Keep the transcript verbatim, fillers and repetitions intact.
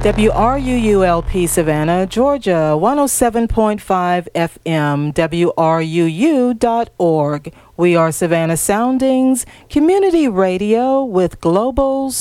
W R U U L P Savannah, Georgia, one oh seven point five F M, W R U U dot org. We are Savannah Soundings, community radio with global